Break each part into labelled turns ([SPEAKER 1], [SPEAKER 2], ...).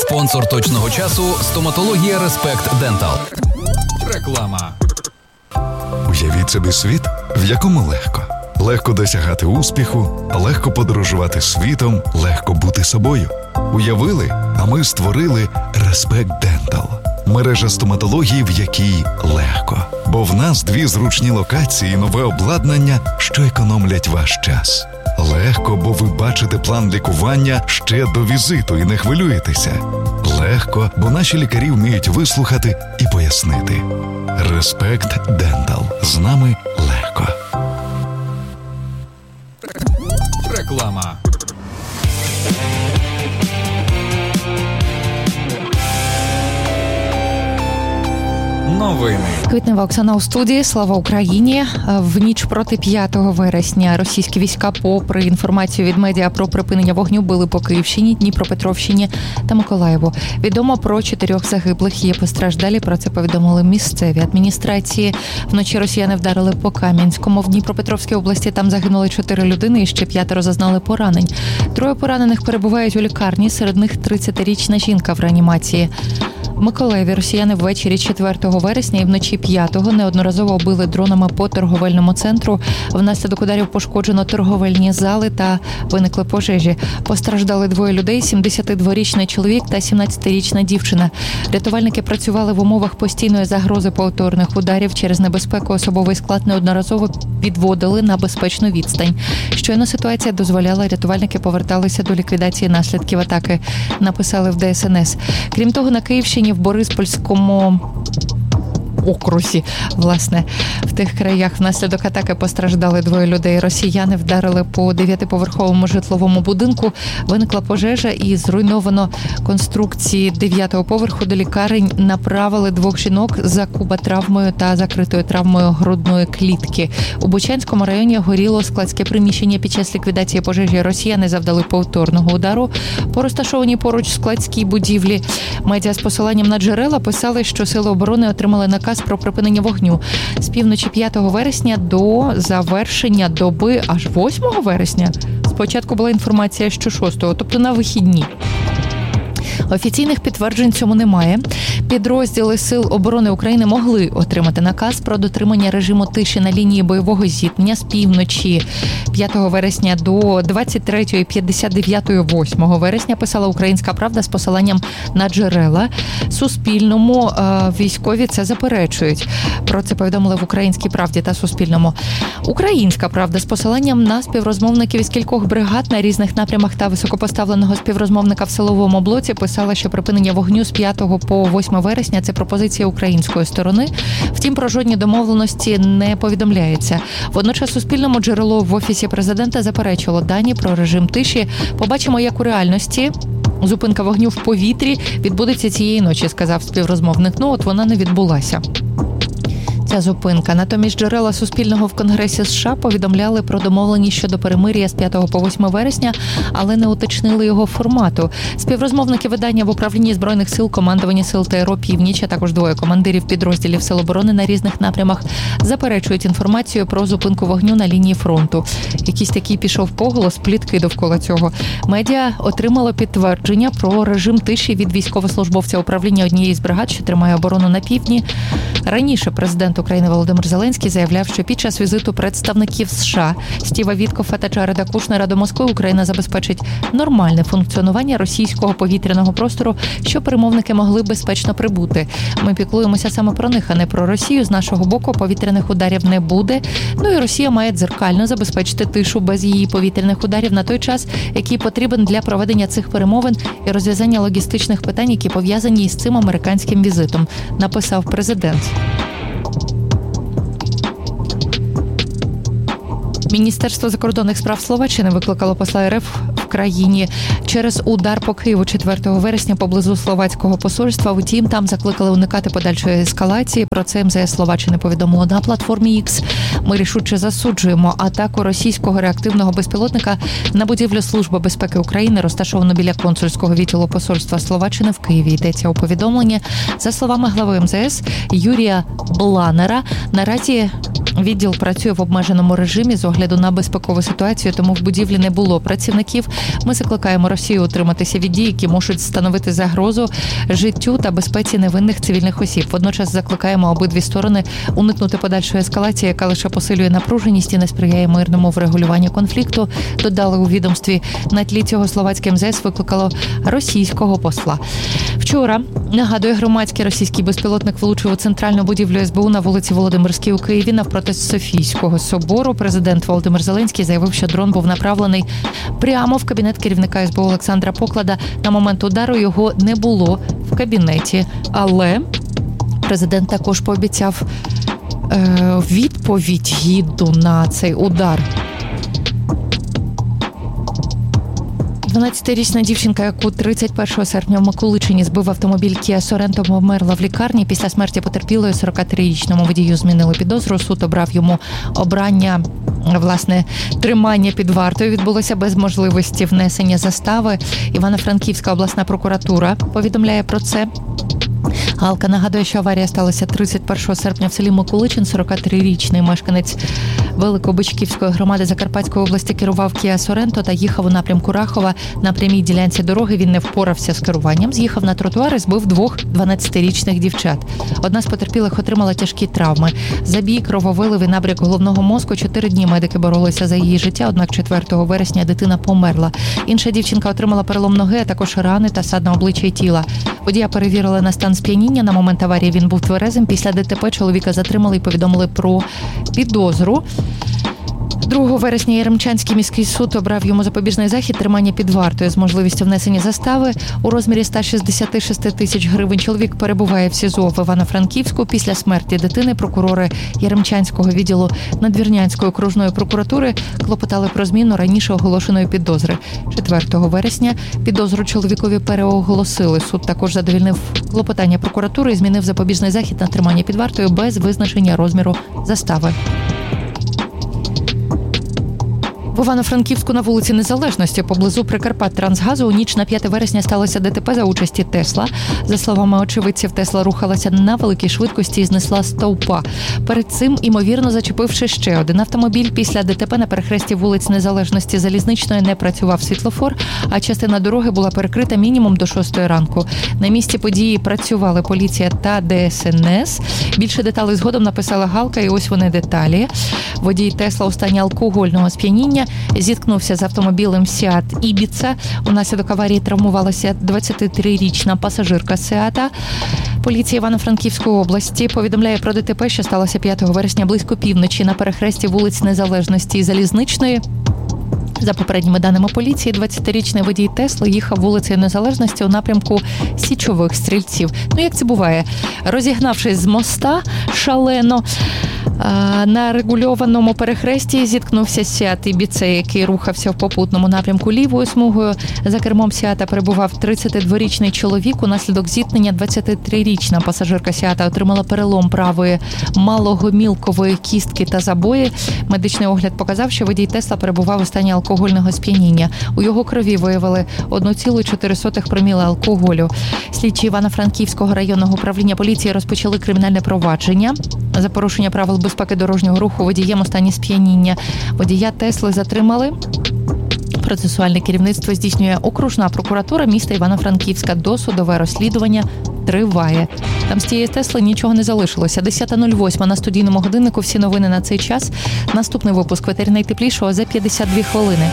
[SPEAKER 1] Спонсор точного часу – стоматологія Респект Дентал. Реклама.
[SPEAKER 2] Уявіть собі світ, в якому легко. Легко досягати успіху, легко подорожувати світом, легко бути собою. Уявили, а ми створили Респект Дентал. Мережа стоматології, в якій легко. Бо в нас 2 зручні локації і нове обладнання, що економлять ваш час. Легко, бо ви бачите план лікування ще до візиту і не хвилюєтеся. Легко, бо наші лікарі вміють вислухати і пояснити. Респект Дентал. З нами легко.
[SPEAKER 1] Реклама. Новини.
[SPEAKER 3] Квітнева Оксана у студії. Слава Україні. В ніч проти 5 вересня російські війська, попри інформацію від медіа про припинення вогню, били по Київщині, Дніпропетровщині та Миколаєву. Відомо про 4 загиблих. Є постраждалі. Про це повідомили місцеві адміністрації. Вночі росіяни вдарили по Кам'янському. В Дніпропетровській області там загинули 4 людини і ще 5 зазнали поранень. 3 поранених перебувають у лікарні. Серед них 30-річна жінка в реанімації. В Миколаєві росіяни ввечері 4 вересня і вночі 5-го неодноразово били дронами по торговельному центру. Внаслідок ударів пошкоджено торговельні зали та виникли пожежі. Постраждали 2 людей – 72-річний чоловік та 17-річна дівчина. Рятувальники працювали в умовах постійної загрози повторних ударів. Через небезпеку особовий склад неодноразово відводили на безпечну відстань. Щойно ситуація дозволяла, рятувальники поверталися до ліквідації наслідків атаки, написали в ДСНС. Крім того, на Київщині в Бориспільському окрузі, власне, в тих краях внаслідок атаки постраждали 2 людей. Росіяни вдарили по 9-поверховому житловому будинку. Виникла пожежа і зруйновано конструкції 9-го поверху. До лікарень направили 2 жінок з куботравмою та закритою травмою грудної клітки. У Бучанському районі горіло складське приміщення. Під час ліквідації пожежі росіяни завдали повторного удару по розташованій поруч складській будівлі. Медіа з посиланням на джерела писали, що сили оборони отримали наказ про припинення вогню. З півночі 5 вересня до завершення доби аж 8 вересня. Спочатку була інформація, що 6-го, тобто на вихідні. Офіційних підтверджень цьому немає. Підрозділи Сил оборони України могли отримати наказ про дотримання режиму тиші на лінії бойового зіткнення з півночі 5 вересня до 23:59 8 вересня, писала «Українська правда» з посиланням на джерела. Суспільному військові це заперечують. Про це повідомили в «Українській правді» та Суспільному. «Українська правда» з посиланням на співрозмовників із кількох бригад на різних напрямах та високопоставленого співрозмовника в силовому блоці писала, що припинення вогню з 5 по 8 вересня – це пропозиція української сторони. Втім, про жодні домовленості не повідомляється. Водночас Суспільному джерело в Офісі президента заперечило дані про режим тиші. Побачимо, як у реальності зупинка вогню в повітрі відбудеться цієї ночі, сказав співрозмовник. Ну, от вона не відбулася. Ця зупинка. Натомість джерела Суспільного в Конгресі США повідомляли про домовленість щодо перемир'я з 5 по 8 вересня, але не уточнили його формату. Співрозмовники видання в управлінні Збройних сил, командуванні сил ТРО «Північ», а також 2 командирів підрозділів Сил оборони на різних напрямах заперечують інформацію про зупинку вогню на лінії фронту. Якийсь такий пішов поголос, плітки довкола цього. Медіа отримало підтвердження про режим тиші від військовослужбовця управління однієї з бригад, що тримає оборону на півдні. Раніше президент України Володимир Зеленський заявляв, що під час візиту представників США Стіва Віткофа та Джареда Кушнера до Москви Україна забезпечить нормальне функціонування російського повітряного простору, щоб перемовники могли безпечно прибути. Ми піклуємося саме про них, а не про Росію. З нашого боку повітряних ударів не буде. Ну і Росія має дзеркально забезпечити тишу без її повітряних ударів на той час, який потрібен для проведення цих перемовин і розв'язання логістичних питань, які пов'язані із цим американським візитом, написав президент. Міністерство закордонних справ Словаччини викликало посла РФ в країні через удар по Києву 4 вересня поблизу словацького посольства. Втім, там закликали уникати подальшої ескалації. Про це МЗС Словаччини повідомило на платформі X. Ми рішуче засуджуємо атаку російського реактивного безпілотника на будівлю Служби безпеки України, розташовану біля консульського відділу посольства Словаччини в Києві. Йдеться у повідомленні. За словами глави МЗС Юрія Бланера, наразі Відділ працює в обмеженому режимі з огляду на безпекову ситуацію, тому в будівлі не було працівників. Ми закликаємо Росію утриматися від дій, які можуть становити загрозу життю та безпеці невинних цивільних осіб. Водночас закликаємо обидві сторони уникнути подальшої ескалації, яка лише посилює напруженість і не сприяє мирному врегулюванню конфлікту, додали у відомстві. На тлі цього словацьке МЗС викликало російського посла. Вчора, нагадує, громадський російський безпілотник влучив у центральну будівлю СБУ на вулиці Володимирській у Києві навпроти Софійського собору. Президент Володимир Зеленський заявив, що дрон був направлений прямо в кабінет керівника СБУ Олександра Поклада. На момент удару його не було в кабінеті. Але президент також пообіцяв відповідь гідну на цей удар. 12-річна дівчинка, яку 31 серпня в Миколичині збив автомобіль Kia Sorento, померла в лікарні. Після смерті потерпілої 43-річному водію змінили підозру. Суд обрав йому обрання, тримання під вартою. Відбулося без можливості внесення застави. Івано-Франківська обласна прокуратура повідомляє про це. Галка нагадує, що аварія сталася 31 серпня в селі Миколичин. 43-річний мешканець Великобичківської громади Закарпатської області керував Kia Sorento та їхав у напрямку Рахова. На прямій ділянці дороги він не впорався з керуванням, з'їхав на тротуар і збив двох 12-річних дівчат. Одна з потерпілих отримала тяжкі травми. Забій, крововилив і набряк головного мозку. 4 дні медики боролися за її життя, однак 4 вересня дитина померла. Інша дівчинка отримала перелом ноги, а також рани та сад на обличчя і тіла. Водія перевірили на стан сп'яніння. На момент аварії він був тверезим. Після ДТП чоловіка затримали і повідомили про підозру. 2 вересня Яремчанський міський суд обрав йому запобіжний захід тримання під вартою з можливістю внесення застави у розмірі 166 тисяч гривень. Чоловік перебуває в СІЗО в Івано-Франківську. Після смерті дитини прокурори Яремчанського відділу Надвірнянської окружної прокуратури клопотали про зміну раніше оголошеної підозри. 4 вересня підозру чоловікові переоголосили. Суд також задовільнив клопотання прокуратури і змінив запобіжний захід на тримання під вартою без визначення розміру застави. В Івано-Франківську на вулиці Незалежності поблизу Прикарпатттрансгазу у ніч на 5 вересня сталося ДТП за участі Тесла. За словами очевидців, Тесла рухалася на великій швидкості і знесла стовпа. Перед цим, ймовірно, зачепивши ще один автомобіль. Після ДТП на перехресті вулиць Незалежності Залізничної не працював світлофор, а частина дороги була перекрита мінімум до 6 ранку. На місці події працювали поліція та ДСНС. Більше деталей згодом написала Галка, і ось вони деталі. Водій Тесла у стані алкогольного сп'яніння зіткнувся з автомобілем Сіат Ібіца. Унаслідок аварії травмувалася 23-річна пасажирка Сіата. Поліція Івано-Франківської області повідомляє про ДТП, що сталося 5 вересня близько півночі на перехресті вулиць Незалежності і Залізничної. За попередніми даними поліції, 20-річний водій Тесли їхав вулицею Незалежності у напрямку Січових Стрільців. Як це буває? Розігнавшись з моста шалено, на регульованому перехресті зіткнувся Сіат Ібіца, який рухався в попутному напрямку лівою смугою. За кермом Сіата перебував 32-річний чоловік. Унаслідок зіткнення 23-річна пасажирка Сіата отримала перелом правої малогомілкової кістки та забої. Медичний огляд показав, що водій Тесла перебував у стані алкогольного сп'яніння. У його крові виявили 1,4 проміла алкоголю. Слідчі Івано-Франківського районного управління поліції розпочали кримінальне провадження за порушення правил безпеки дорожнього руху водієм у стані сп'яніння. Водія Тесли затримали. Процесуальне керівництво здійснює окружна прокуратура міста Івано-Франківська. Досудове розслідування триває. Там з тієї Тесли нічого не залишилося. 10:08 на студійному годиннику. Всі новини на цей час. Наступний випуск «Ветер найтеплішого» за 52 хвилини.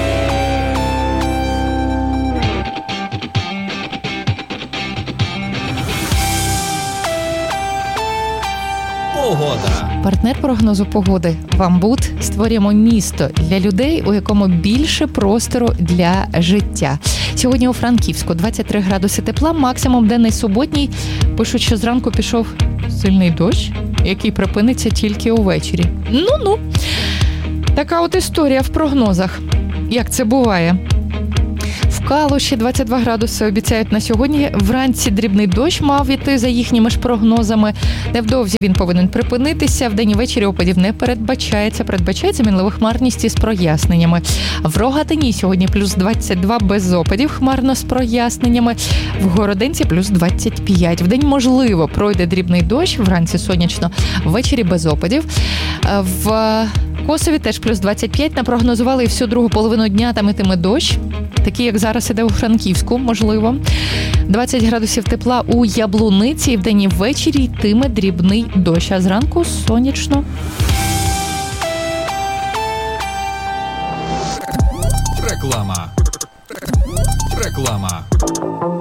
[SPEAKER 1] Погода.
[SPEAKER 3] Партнер прогнозу погоди «Вамбут». Створюємо місто для людей, у якому більше простору для життя. Сьогодні у Франківську 23 градуси тепла, максимум денний суботній. Пишуть, що зранку пішов сильний дощ, який припиниться тільки увечері. Ну-ну. Така от історія в прогнозах. Як це буває? В Калуші 22 градуси обіцяють на сьогодні. Вранці дрібний дощ мав іти за їхніми ж прогнозами. Невдовзі він повинен припинитися. Вдень і ввечері опадів не передбачається. Передбачається мінлива хмарність із проясненнями. В Рогатині сьогодні плюс 22 без опадів, хмарно з проясненнями. В Городенці плюс 25. Вдень, можливо, пройде дрібний дощ, вранці сонячно, ввечері без опадів. В Косові теж плюс 25 напрогнозували, і всю другу половину дня там ітиме дощ, такий, як зараз іде у Франківську, можливо. 20 градусів тепла у Яблуниці, і вдень і ввечері йтиме дрібний дощ, а зранку сонячно.
[SPEAKER 1] Реклама.